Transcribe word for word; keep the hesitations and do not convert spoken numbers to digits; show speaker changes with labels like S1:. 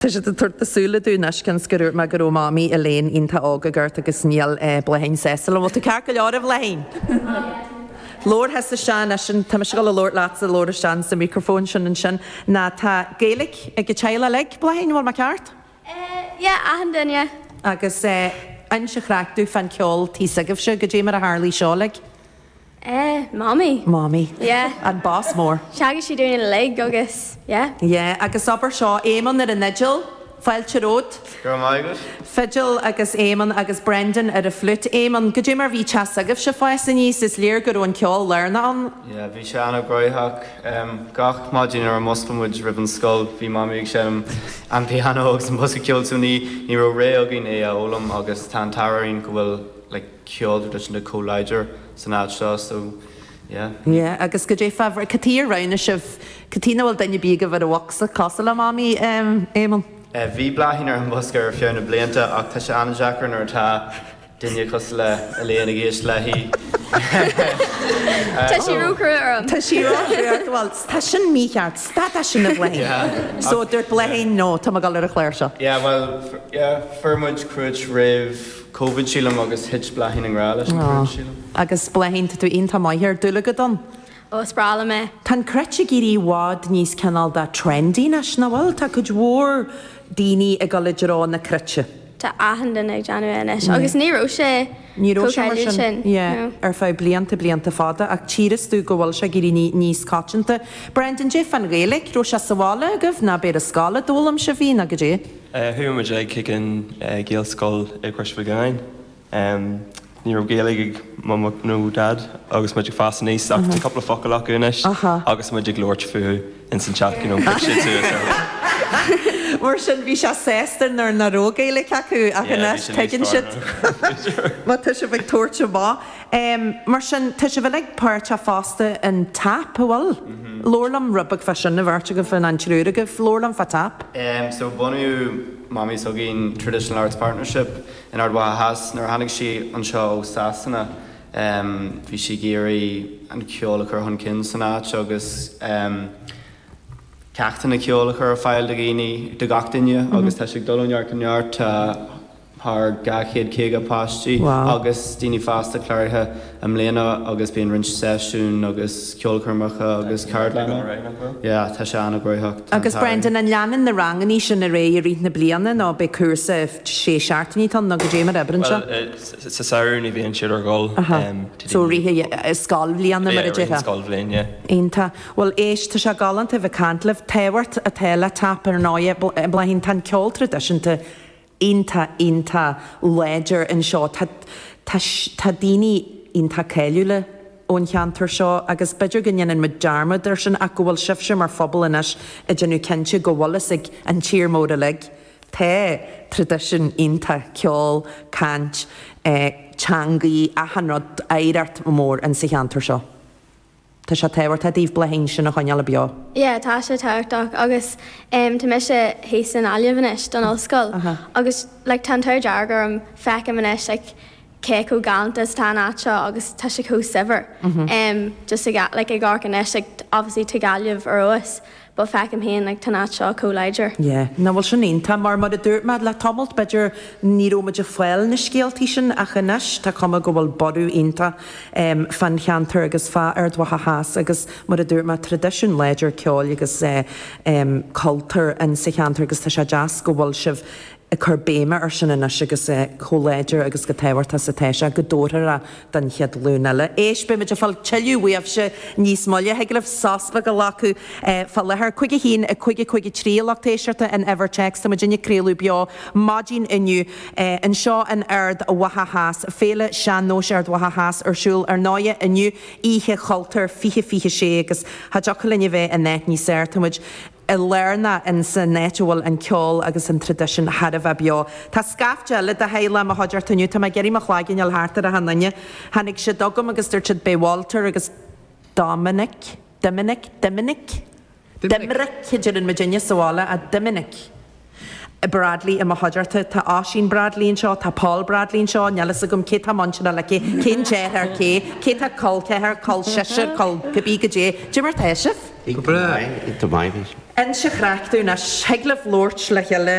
S1: Tá sé a tuairta súla dúnas cin scoúir me gur máí a léon ionta ága gurt agus níal blahain sesal bhil tú cear go leor a bhlain. Lord has a sean sin tá se go le Lord láat a Lord sean sa microfón sin an sin na tá Gaelic ag go teile le blahain bhil me ceart?
S2: Ja, ahan dunne.
S1: Agus an se chraachú fan ceol tí sagah se go dé mar a Harlí seáleg?
S2: Eh, mommy.
S1: Mommy.
S2: Yeah.
S1: And boss more.
S2: Shaggy she doing a leg, agus. Yeah.
S1: Yeah, agus aber seo éman ar a nigel, fáilte ród.
S3: Go maigad.
S1: Fidgel agus éman agus Brendan ar a flute éman. Go dé mar bhí teas agah se fáis a níos is léir gur an ceol learna an?
S3: Yeah, bhí se anna groithach. Um, gach maidin ar a Muslimwood ribbon skull, bhí mami ag sem an piano agus an busa ceol tú ní ní ro ré agin é a ólam agus tan tararín go bhfuil like ceol tradition de co-liger san ad seo, so yeah.
S1: Yeah, agus go dé fabhar catíar raina sibh catína bhfuil daine bíga bhar a wachsa cosal a mami um, éman?
S3: Uh, bhí blaithín ar an buscar ar fianna blianta ach tá se anna Jackar ar tá duine cos le a léana a géis lehí.
S2: Tá sí rúcra ar
S1: Tá sí rúcra bhil tá sin mícheart, stá sin a bhlain. So dúirt blain nó tá gal ar a chléir seo.
S3: Yeah, well, yeah, firmuid cruid rih COVID sílam agus hit blahin an grála sílam.
S1: Agus blahin tú inta maithir dúla go don?
S2: Ó, sprála me.
S1: Tan crete gurí wad níos canal da trendy nas na bhil tá chud mhór daoine a galidirrán na crete.
S2: Tá ahan dunne ag Janu inis. Agus níró sé
S1: Níró sé mar sin. Yeah, ar fá blianta blianta fada ach tíras tú go bhil se gurí níos cáitinta. Brendan Jeff an Gaelic, ró se sahála agah na beir a scála dólam se bhí na go dé?
S4: Thuúm a dé cicin Gael Skull ag Chris Begain. Ní ra Gaelig ag mama nó dad agus muidir fásan níos ach tá couple of focail acu inis agus muidir glóirt fuú in san chat gin an sé tú.
S1: Mar sin bhí se séstar nar na ró Gaelic acu ach inis tegann siad. Má tu se bheith tuairte bá. Mar sin tu se bheith ag páirte fásta an tap a bhil? Lorlam rubag fa sin na bhirte go fan an trúra go Lorlam fa tap?
S3: Um, so bunú mami so gin Traditional Arts Partnership in Ardwa has nar hannig si an seo ó Sasana um, bhí si géirí an ceolachar hon cin san áit agus um, ceachtain na ceolachar a fáil de géine de gachtainne agus tá sig dulúneart an neart haar gachéad céig a pastí agus daoine fásta chláirthe am léana agus bíon rinse seisiún agus ceolcharmacha agus cardlainna. Yeah, tá sé anna groithach.
S1: Agus Brendan an leanan na ranganí sin a ré a rít na bliana ná be cuasa sé seaartaní tan na go dé mar ebrin se?
S4: Well, sa saoirn i bhíonn siad ar gáil.
S1: So ríthe scáil bliana mar a dtithe?
S4: Yeah, scáil blian, yeah.
S1: Einta. Well, éis tá se galant a bheith cantlih téhairt a téile tap ar náide blahinn tan ceol tradiisianta Inta, inta, ledger in seo, tá daoine inta céiliúla ón cheantar seo agus beidir gannn mu dearmad ar sin a go bhfuil sibse mar phobal inis a genú cinse go bhlas ag an tír móda le. Tá tradition inta ceol, cant, teangaí a hanrod éireart mór an sa cheantar seo. Tá sé téhairt a díomh blahain sin a chuineala beo?
S2: Yeah, tá sé téirteach agus um, tá me sé hééis an ailehhanis don ollscoil. Agus le like, tan tuir deargar am feicim inis like, cé có galantas tá áitseo agus tá sé có sibhar. Um, just like, ag gách inis like, obviously tá gaileh ar os. But feicim héin like, tá áitseo co-liger.
S1: Yeah, na bhfuil sin ionta mar mar a dúirt mad le tomult beidir nírómaidir foiil na scéaltaí sin a chunis tá cuma go bhfuil bodú ionta um, fan cheantar agus fá ar dwatha has agus mar a dúirt mad tradition ledger ceol agus uh, um, culture an sa cheantar agus tá sé jazz go bhfuil sibh a chur béime ar sin inis agus choléidir agus go téhhairta sa téise go dóra den chead lúnaile. Éis be meidir fáil teúhuiamh se níos molle heigeh saspa go lacu fá lethir chuige hín a chuige chuige trílachtéisiirta an Evercheck sa Virginia créú beo mádín inniu an seo an ard a watha has féle sean nó sé ard watha has arsúil ar náide inniu ihe choltar fiche fiche sé agus ha jochalinne bheith a net ní séir tuid a learna in san netúil an ceol agus an tradition had a bheith beo. Tá scafte le a héile a haidir tuniu tá geirí a chláigin al hátar a hanne hanig sé dogam agus dúirtid bé Walter agus Dominic Dominic Dominic Dominic idir in Virginia sála a Dominic Bradley a haidirta tá Áisín Bradley seo tá Paul Bradley seo nelas a gom cé tá manna le cén déir ar cé cé tá colcéir col seir col gobí go dé Jimar teisih?
S5: Ita mai, ita mai.
S1: En se chreachtú na seglah Lord le heile